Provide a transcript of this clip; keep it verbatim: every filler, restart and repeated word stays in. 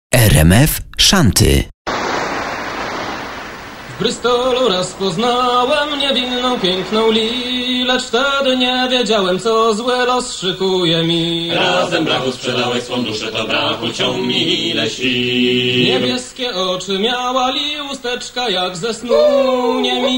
R M F Szanty. W Bristolu raz poznałem niewinną, piękną Li, lecz wtedy nie wiedziałem, co złe los szykuje mi. Razem brachu sprzedałeś swą duszę, to brachu ciągnij ile śli. Niebieskie oczy miała Li, usteczka jak ze snu, nie mi